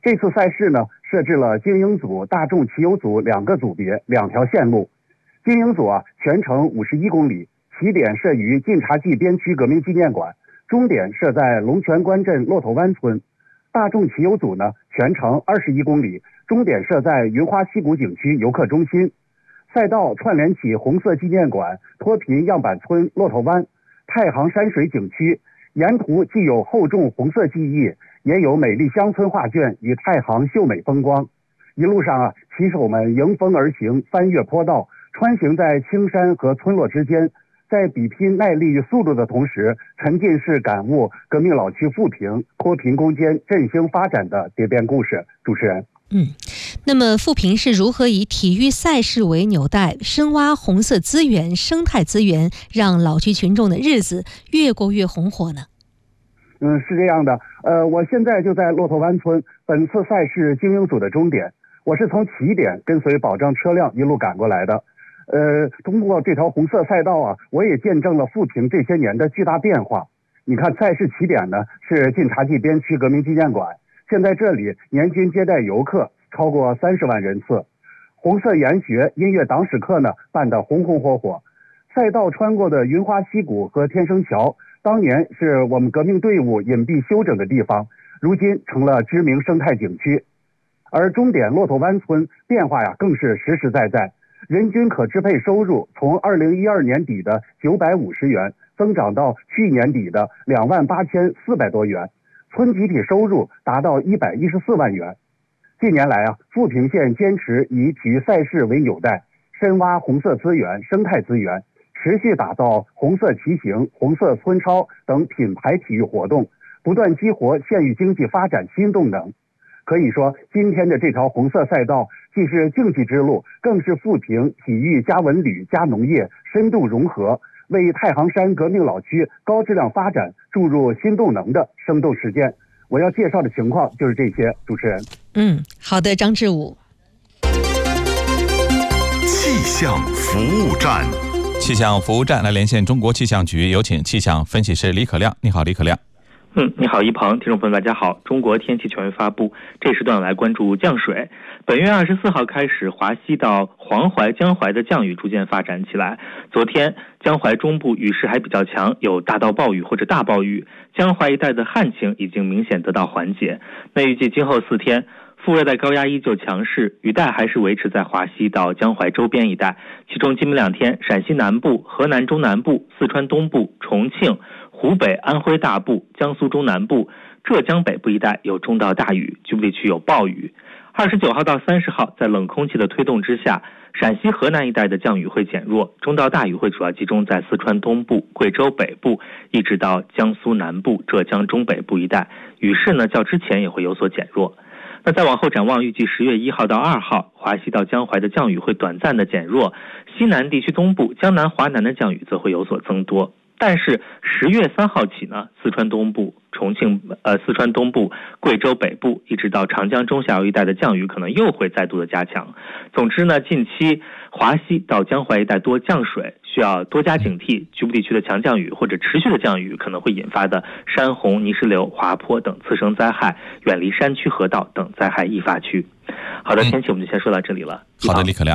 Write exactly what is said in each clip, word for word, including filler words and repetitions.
这次赛事呢，设置了精英组、大众骑游组两个组别，两条线路。精英组啊，全程五十一公里，起点设于晋察冀边区革命纪念馆，终点设在龙泉关镇骆头湾村。大众骑游组呢，全程二十一公里，终点设在云花溪谷景区游客中心。赛道串联起红色纪念馆、脱贫样板村、骆头湾、太行山水景区，沿途既有厚重红色记忆，也有美丽乡村画卷与太行秀美风光。一路上啊，骑手们迎风而行，翻越坡道，穿行在青山和村落之间，在比拼耐力与速度的同时，沉浸式感悟革命老区富平、脱贫攻坚、振兴发展的蝶变故事。主持人， 嗯，那么富平是如何以体育赛事为纽带，深挖红色资源、生态资源，让老区群众的日子越过越红火呢？ 嗯，是这样的，呃，我现在就在骆头湾村，本次赛事精英组的终点，我是从起点跟随保障车辆一路赶过来的。呃，通过这条红色赛道啊，我也见证了富平这些年的巨大变化。你看，赛事起点呢是晋察冀边区革命纪念馆，现在这里年均接待游客超过三十万人次。红色研学音乐党史课呢办得红红火火。赛道穿过的云花溪谷和天生桥，当年是我们革命队伍隐蔽休整的地方，如今成了知名生态景区。而终点骆头湾村变化呀更是实实在在，人均可支配收入从二零一二年底的九百五十元增长到去年底的两万八千四百多元，村集体收入达到一百一十四万元。近年来啊，富平县坚持以体育赛事为纽带，深挖红色资源、生态资源，持续打造红色骑行、红色村超等品牌体育活动，不断激活县域经济发展新动能。可以说，今天的这条红色赛道既是竞技之路，更是富平体育加文旅加农业深度融合，为太行山革命老区高质量发展注入新动能的生动实践。我要介绍的情况就是这些，主持人。 嗯，好的，张志武。 气象服务站， 气象服务站来连线中国气象局，有请气象分析师李可亮。你好，李可亮。 嗯，你好，一鹏，听众朋友大家好。中国天气权威发布，这时段来关注降水。本月二十四号开始，华西到黄淮、江淮的降雨逐渐发展起来。昨天，江淮中部雨势还比较强，有大到暴雨或者大暴雨。江淮一带的旱情已经明显得到缓解。那预计今后四天，副热带高压依旧强势，雨带还是维持在华西到江淮周边一带。其中今明两天，陕西南部、河南中南部、四川东部、重庆、湖北、安徽大部、江苏中南部、浙江北部一带有中到大雨，局部地区有暴雨。二十九号到三十号，在冷空气的推动之下，陕西、河南一带的降雨会减弱，中到大雨会主要集中在四川东部、贵州北部，一直到江苏南部、浙江中北部一带，雨势呢较之前也会有所减弱。那再往后展望，预计十月一号到二号，华西到江淮的降雨会短暂的减弱，西南地区东部、江南、华南的降雨则会有所增多。但是十月三号起呢，四川东部、重庆呃四川东部、贵州北部一直到长江中下游一带的降雨可能又会再度的加强。总之呢，近期华西到江淮一带多降水，需要多加警惕，局部地区的强降雨或者持续的降雨可能会引发的山洪、泥石流、滑坡等次生灾害，远离山区河道等灾害易发区。好的，天气我们就先说到这里了。 好的，李可亮。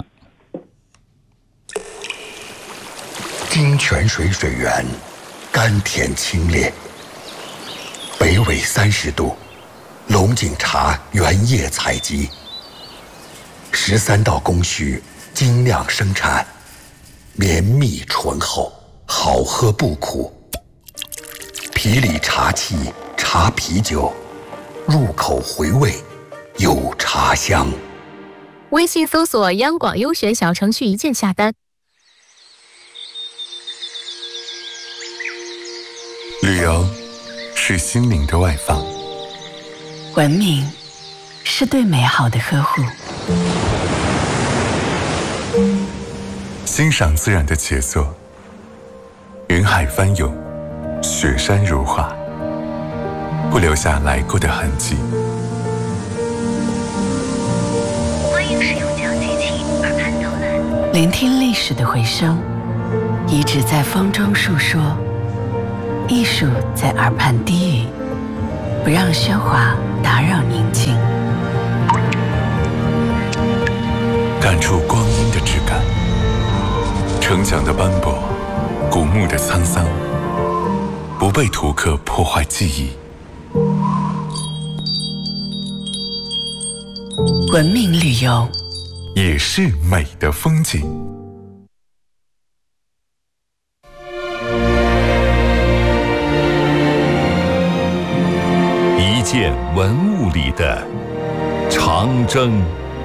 金泉水水源甘甜清冽，北纬三十度，龙井茶原叶采集，十三道工序精酿生产，绵密醇厚，好喝不苦。皮里茶气茶啤酒，入口回味有茶香。 微信搜索央广优选小程序一键下单。 旅游是心灵的外放， 文明是对美好的呵护， 欣赏自然的杰作，云海翻涌，雪山如画，不留下来过的痕迹。 欢迎使用讲机器耳畔导览，聆听历史的回声，遗址在风中述说，艺术在耳畔低语，不让喧哗打扰宁静。 感触光阴的质感，成长的斑驳，古墓的沧桑，不被图刻破坏记忆。 文明旅游也是美的风景。 一件文物里的长征。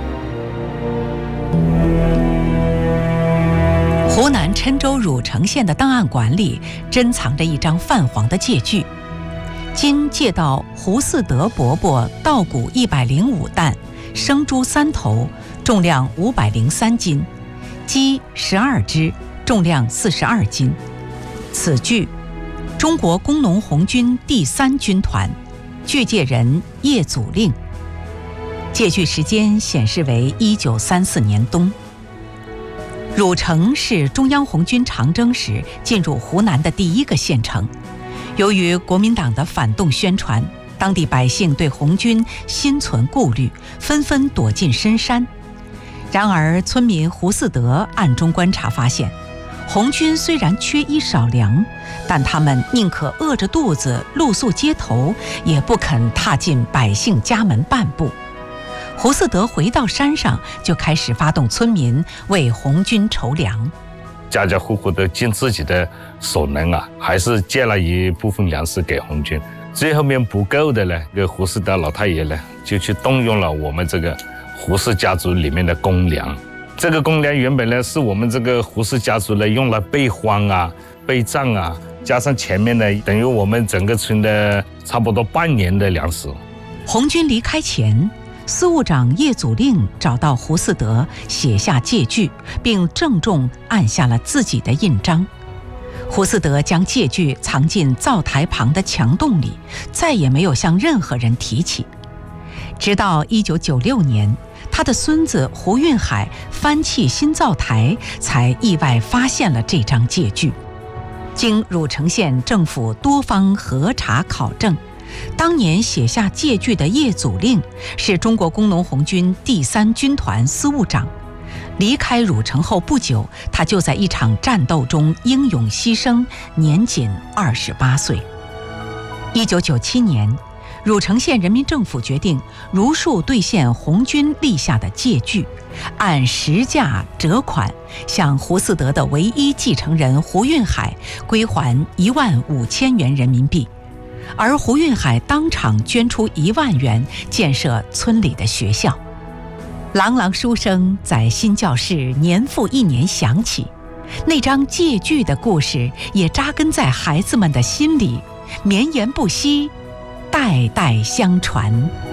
湖南郴州汝城县的档案馆里珍藏着一张泛黄的借据，今借到胡嗣德伯伯稻谷一百零五担，生猪三头，重量五百零三斤，鸡十二只，重量四十二斤。此据，中国工农红军第三军团，据借人叶祖令。借据时间显示为一九三四年冬。汝城是中央红军长征时进入湖南的第一个县城。由于国民党的反动宣传，当地百姓对红军心存顾虑，纷纷躲进深山。然而村民胡嗣德暗中观察发现，红军虽然缺衣少粮，但他们宁可饿着肚子露宿街头，也不肯踏进百姓家门半步。胡嗣德回到山上，就开始发动村民为红军筹粮。 家家户户都尽自己的所能啊，还是借了一部分粮食给红军。最后面不够的呢，这个胡嗣德老太爷呢，就去动用了我们这个胡氏家族里面的公粮。这个公粮原本呢，是我们这个胡氏家族呢用来备荒啊、备战啊，加上前面呢，等于我们整个村的差不多半年的粮食。 红军离开前，司务长叶祖令找到胡嗣德，写下借据，并郑重按下了自己的印章。胡嗣德将借据藏进灶台旁的墙洞里，再也没有向任何人提起。直到一九九六年，他的孙子胡运海翻砌新灶台，才意外发现了这张借据。经汝城县政府多方核查考证，当年写下借据的叶祖令是中国工农红军第三军团司务长。离开汝城后不久，他就在一场战斗中英勇牺牲，年仅二十八岁。一九九七年，汝城县人民政府决定如数兑现红军立下的借据，按实价折款向胡嗣德的唯一继承人胡运海归还一万五千元人民币，而胡运海当场捐出一万元建设村里的学校。朗朗书声在新教室年复一年响起，那张借据的故事也扎根在孩子们的心里，绵延不息，代代相传。